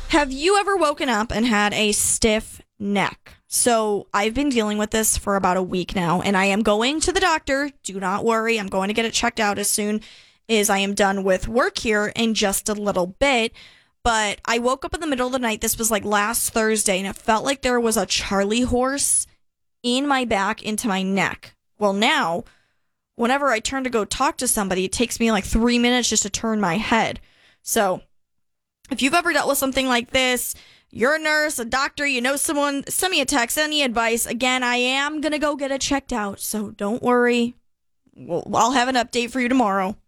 Have you ever woken up and had a stiff neck? So I've been dealing with this for about a week now, and I am going to the doctor. Do not worry. I'm going to get it checked out as soon as I am done with work here in just a little bit. But I woke up in the middle of the night. This was like last Thursday, and it felt like there was a Charlie horse in my back into my neck. Well, now, whenever I turn to go talk to somebody, it takes me like 3 minutes just to turn my head. So if you've ever dealt with something like this, you're a nurse, a doctor, you know someone, send me a text, any advice. Again, I am going to go get it checked out, so don't worry. I'll have an update for you tomorrow.